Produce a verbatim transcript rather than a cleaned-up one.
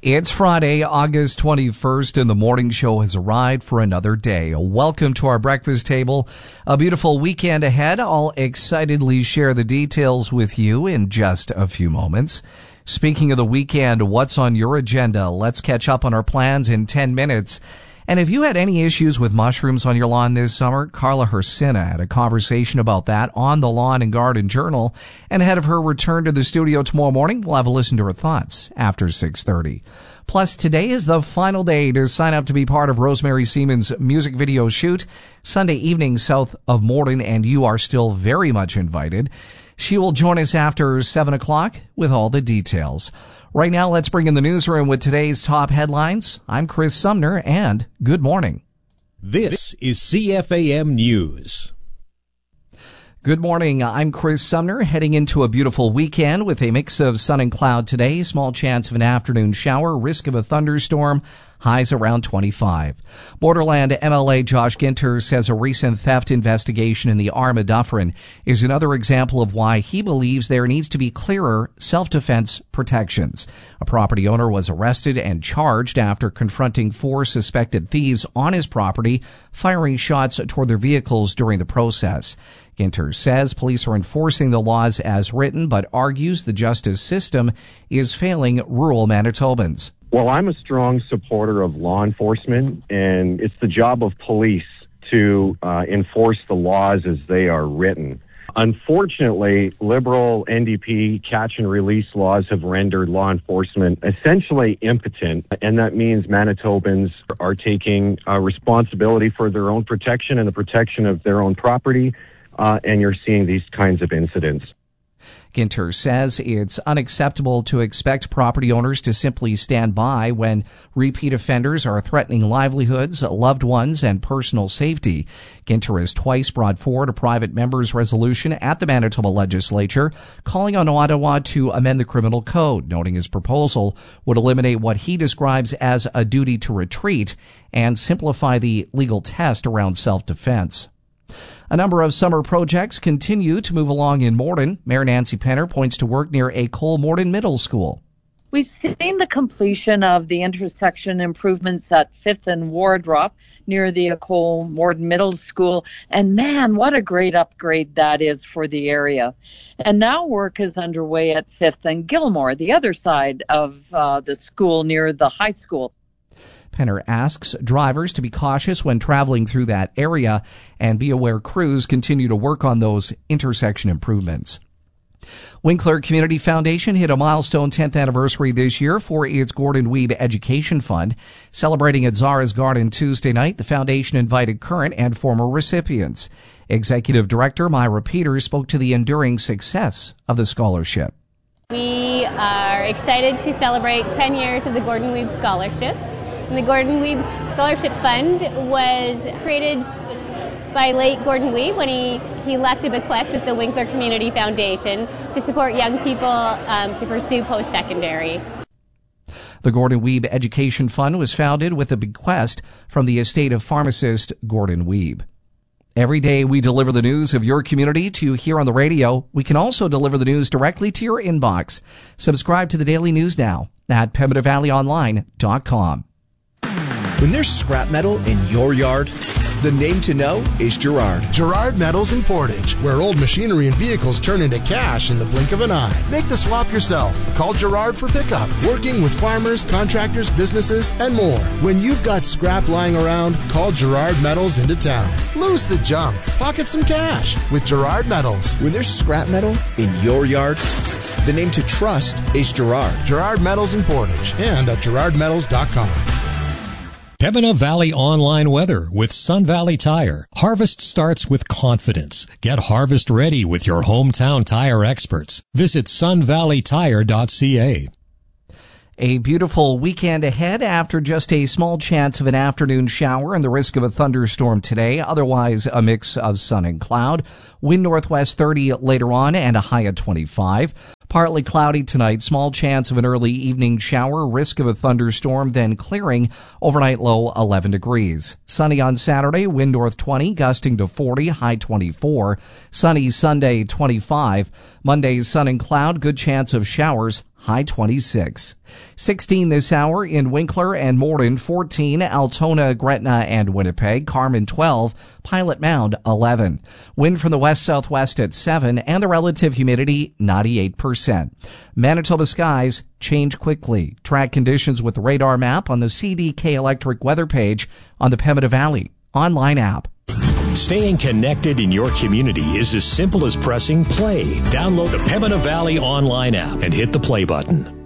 It's Friday, August twenty-first, and the morning show has arrived for another day. Welcome to our breakfast table. A beautiful weekend ahead. I'll excitedly share the details with you in just a few moments. Speaking of the weekend, what's on your agenda? Let's catch up on our plans in ten minutes. And if you had any issues with mushrooms on your lawn this summer, Carla Hersina had a conversation about that on the Lawn and Garden Journal. And ahead of her return to the studio tomorrow morning, we'll have a listen to her thoughts after six thirty. Plus, today is the final day to sign up to be part of Rosemary Seaman's music video shoot Sunday evening south of Morden, and you are still very much invited. She will join us after seven o'clock with all the details. Right now, let's bring in the newsroom with today's top headlines. I'm Chris Sumner, and good morning. This is C F A M News. Good morning. I'm Chris Sumner, heading into a beautiful weekend with a mix of sun and cloud today. Small chance of an afternoon shower, risk of a thunderstorm, highs around twenty-five. Borderland M L A Josh Ginter says a recent theft investigation in the Arma Dufferin is another example of why he believes there needs to be clearer self-defense protections. A property owner was arrested and charged after confronting four suspected thieves on his property, firing shots toward their vehicles during the process. Ginter says police are enforcing the laws as written, but argues the justice system is failing rural Manitobans. Well, I'm a strong supporter of law enforcement, and it's the job of police to uh, enforce the laws as they are written. Unfortunately, Liberal N D P catch and release laws have rendered law enforcement essentially impotent, and that means Manitobans are taking uh, responsibility for their own protection and the protection of their own property, uh, and you're seeing these kinds of incidents. Ginter says it's unacceptable to expect property owners to simply stand by when repeat offenders are threatening livelihoods, loved ones, and personal safety. Ginter has twice brought forward a private member's resolution at the Manitoba legislature calling on Ottawa to amend the criminal code, noting his proposal would eliminate what he describes as a duty to retreat and simplify the legal test around self-defense. A number of summer projects continue to move along in Morden. Mayor Nancy Penner points to work near a Cole Morden Middle School. We've seen the completion of the intersection improvements at fifth and Wardrop near the Cole Morden Middle School. And man, what a great upgrade that is for the area. And now work is underway at fifth and Gilmore, the other side of uh, the school near the high school. Penner asks drivers to be cautious when traveling through that area and be aware crews continue to work on those intersection improvements. Winkler Community Foundation hit a milestone tenth anniversary this year for its Gordon Weeb Education Fund. Celebrating at Zara's Garden Tuesday night, the foundation invited current and former recipients. Executive Director Myra Peters spoke to the enduring success of the scholarship. We are excited to celebrate ten years of the Gordon Weeb Scholarships. And the Gordon Weeb Scholarship Fund was created by late Gordon Weeb when he, he left a bequest with the Winkler Community Foundation to support young people um, to pursue post-secondary. The Gordon Weeb Education Fund was founded with a bequest from the estate of pharmacist Gordon Weeb. Every day we deliver the news of your community to you here on the radio. We can also deliver the news directly to your inbox. Subscribe to the Daily News now at pembina valley online dot com. When there's scrap metal in your yard, the name to know is Gerard. Gerard Metals in Portage, where old machinery and vehicles turn into cash in the blink of an eye. Make the swap yourself. Call Gerard for pickup. Working with farmers, contractors, businesses, and more. When you've got scrap lying around, call Gerard Metals into town. Lose the junk. Pocket some cash with Gerard Metals. When there's scrap metal in your yard, the name to trust is Gerard. Gerard Metals in Portage and at gerard metals dot com. Pembina Valley online weather with Sun Valley Tire. Harvest starts with confidence. Get harvest ready with your hometown tire experts. Visit sun valley tire dot c a. A beautiful weekend ahead after just a small chance of an afternoon shower and the risk of a thunderstorm today. Otherwise, a mix of sun and cloud. Wind northwest thirty later on and a high of twenty-five. Partly cloudy tonight, small chance of an early evening shower, risk of a thunderstorm, then clearing. Overnight low eleven degrees. Sunny on Saturday, wind north twenty, gusting to forty, high twenty-four. Sunny Sunday, twenty-five. Monday, sun and cloud, good chance of showers, high twenty-six. sixteen this hour in Winkler and Morden, fourteen, Altona, Gretna, and Winnipeg, Carmen twelve, Pilot Mound eleven. Wind from the west-southwest at seven, and the relative humidity ninety-eight percent. Manitoba skies change quickly. Track conditions with the radar map on the C D K Electric weather page on the Pembina Valley online app. Staying connected in your community is as simple as pressing play. Download the Pembina Valley online app and hit the play button.